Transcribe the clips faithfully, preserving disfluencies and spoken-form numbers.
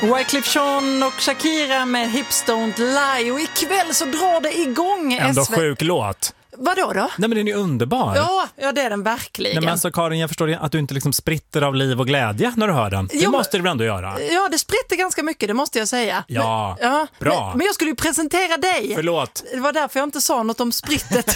Wyclef Jean och Shakira med Hips Don't Lie. Och ikväll så drar det igång. Ändå S V... sjuk låt. Vadå då? Nej, men den är underbar. Ja, ja, det är den verkligen. Nej, men alltså Karin, jag förstår att du inte liksom spritter av liv och glädje när du hör den. Det Jo, måste du väl ändå göra? Ja, det spritter ganska mycket, det måste jag säga. Ja, men, ja bra. Men, men jag skulle ju presentera dig. Förlåt. Det var därför jag inte sa något om sprittet.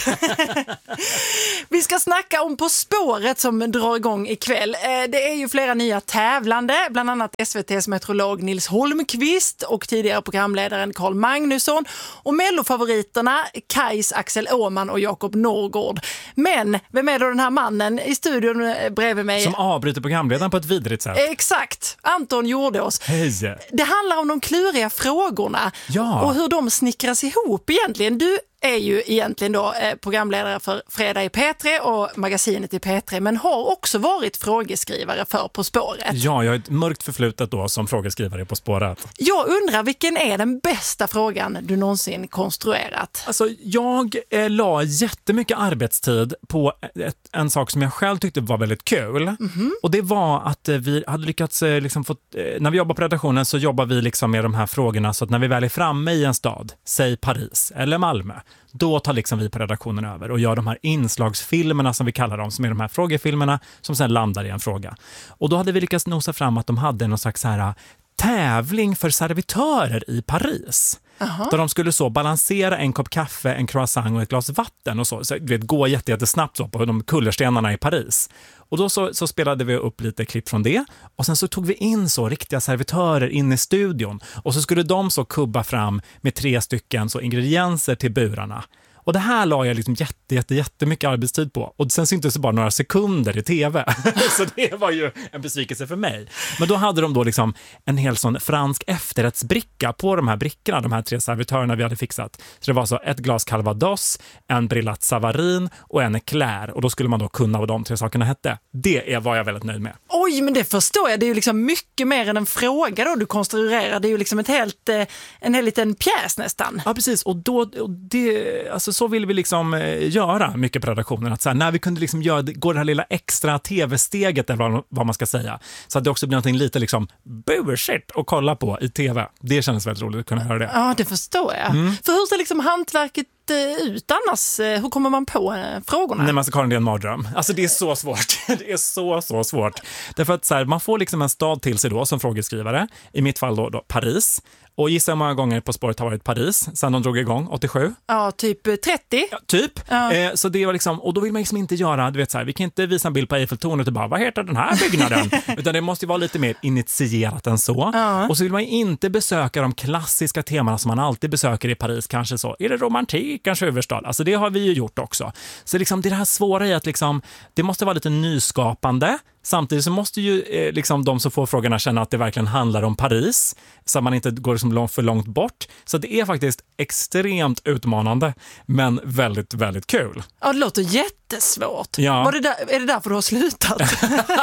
Vi ska snacka om På spåret som drar igång ikväll. Det är ju flera nya tävlande, bland annat S V T:s meteorolog Nils Holmqvist och tidigare programledaren Carl Magnusson. Och mellofavoriterna Kajs, Axel Åhman och Jakob Norrgård. Men vem är då den här mannen i studion bredvid mig? Som avbryter programledaren på ett vidrigt sätt. Exakt, Anton Jordås. Hej. Det handlar om de kluriga frågorna Ja. och hur de snickras ihop egentligen. Du är ju egentligen då eh, programledare för Fredag i P tre och magasinet i P tre, men har också varit frågeskrivare för På spåret. Ja, jag har ett mörkt förflutet då som frågeskrivare På spåret. Jag undrar, vilken är den bästa frågan du någonsin konstruerat? Alltså, jag eh, la jättemycket arbetstid på ett, en sak som jag själv tyckte var väldigt kul. Mm-hmm. Och det var att eh, vi hade lyckats eh, liksom få, eh, när vi jobbar på redaktionen så jobbar vi liksom med de här frågorna, så att när vi väl är framme i en stad, säg Paris eller Malmö, då tar liksom vi på redaktionen över och gör de här inslagsfilmerna som vi kallar dem, som är de här frågefilmerna som sen landar i en fråga. Och då hade vi lyckats nosa fram att de hade någon slags så här tävling för servitörer i Paris. Uh-huh. Där de skulle så balansera en kopp kaffe, en croissant och ett glas vatten och så, så du vet, gå jätte, jättesnabbt så på de kullerstenarna i Paris. Och då så, så spelade vi upp lite klipp från det, och sen så tog vi in så riktiga servitörer in i studion, och så skulle de så kubba fram med tre stycken så ingredienser till burarna. Och det här la jag liksom jätte, jätte, jättemycket arbetstid på. Och sen syntes det bara några sekunder i tv. Så det var ju en besvikelse för mig. Men då hade de då liksom en hel sån fransk efterrättsbricka på de här brickorna, de här tre servitörerna vi hade fixat. Så det var så ett glas calvados, en brillat savarin och en eclair. Och då skulle man då kunna vad de tre sakerna hette. Det var jag väldigt nöjd med. Oj, men det förstår jag. Det är ju liksom mycket mer än en fråga då du konstruerar. Det är ju liksom ett helt, en hel liten pjäs nästan. Ja, precis. Och då, och det, alltså så vill vi liksom eh, göra mycket på redaktionen. Att så här, när vi kunde liksom göra, gå det här lilla extra tv-steget eller vad, vad man ska säga. Så att det också blir någonting lite liksom bullshit att kolla på i tv. Det känns väldigt roligt att kunna höra det. Ja, det förstår jag. Mm. För hur ser liksom hantverket ut annars? Hur kommer man på frågorna? Nej, man ska ha en mardröm. Alltså det är så svårt. Det är så, så svårt. Därför att så här, man får liksom en stad till sig då som frågeskrivare. I mitt fall då, då Paris. Och gissa hur många gånger På spåret har varit Paris sen de drog igång, åttiosju? Ja, typ trettio. Ja, typ. Ja. Eh, så det var liksom, och då vill man liksom inte göra, du vet så här, vi kan inte visa en bild på Eiffeltornet och bara, vad heter den här byggnaden? Utan det måste ju vara lite mer initierat än så. Ja. Och så vill man inte besöka de klassiska temana som man alltid besöker i Paris, kanske så. Är det romantikens huvudstad? Alltså det har vi ju gjort också. Så liksom det är det här svåra i att liksom, det måste vara lite nyskapande. Samtidigt så måste ju eh, liksom de som får frågorna känna att det verkligen handlar om Paris, så att man inte går liksom långt, för långt bort. Så det är faktiskt extremt utmanande, men väldigt, väldigt kul. Ja, det låter jättesvårt. Ja. Var det där, är det därför du har slutat?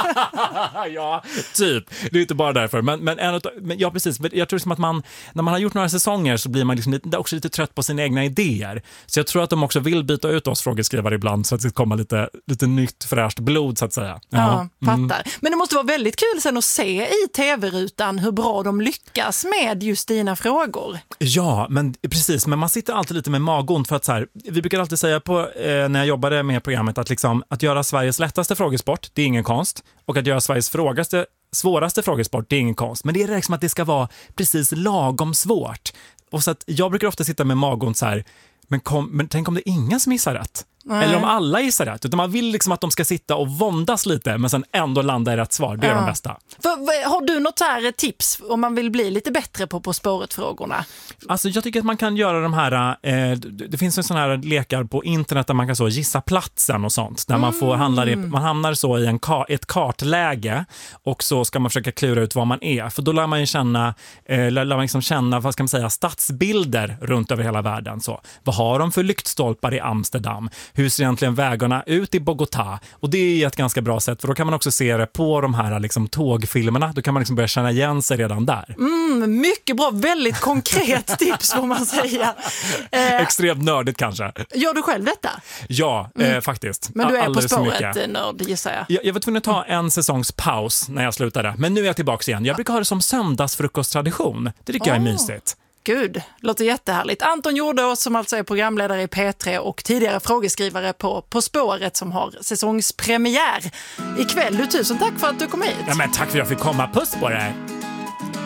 Ja, typ. Det är inte bara därför. Men, men, en, men ja, precis. Jag tror som att man, när man har gjort några säsonger så blir man liksom lite, också lite trött på sina egna idéer. Så jag tror att de också vill byta ut oss frågeskrivare ibland så att det ska komma lite, lite nytt, fräscht blod så att säga. Ja, ja. fattar. Mm. Men det måste vara väldigt kul sen att se i tv-rutan hur bra de lyckas med just dina frågor. Ja, men precis. Men man sitter alltid lite med magont för att så här, vi brukar alltid säga på, eh, när jag jobbade med programmet att, liksom, att göra Sveriges lättaste frågesport, det är ingen konst. Och att göra Sveriges frågaste, svåraste frågesport, det är ingen konst. Men det är liksom att det ska vara precis lagom svårt. Och så att jag brukar ofta sitta med magont så här, men, kom, men tänk om det är ingen som gissar rätt. Nej. Eller om alla gissar rätt. Utan man vill liksom att de ska sitta och våndas lite, men sen ändå landa i rätt svar. Det är ja. de bästa. För, har du något här tips om man vill bli lite bättre på På spåret-frågorna? Alltså jag tycker att man kan göra de här, eh, det finns en sån här lekar på internet där man kan så gissa platsen och sånt. Där mm. man får handla i, man hamnar så i en ka, ett kartläge och så ska man försöka klura ut var man är. För då lär man ju känna, eh, lär man liksom känna, vad ska man säga, stadsbilder runt över hela världen. Så. Vad har de för lyktstolpar i Amsterdam? hur ser egentligen vägarna ut i Bogotá? Och det är ett ganska bra sätt, för då kan man också se det på de här liksom, tågfilmerna. Då kan man liksom börja känna igen sig redan där. Mm, mycket bra, väldigt konkret tips får man säga. Eh, Extremt nördigt kanske. Gör du själv detta? Ja, mm. eh, faktiskt. Men du är Alldeles På spåret nörd, gissar jag. jag. Jag var tvungen att ta en säsongs paus när jag slutade. Men nu är jag tillbaka igen. Jag brukar ha det som söndagsfrukosttradition. Det tycker oh. jag är mysigt. Gud, låter jättehärligt. Anton Jordås som alltså är programledare i P tre och tidigare frågeskrivare på På spåret som har säsongspremiär ikväll. Du, tusen tack för att du kom hit. Ja, men tack för att jag fick komma. Puss på dig!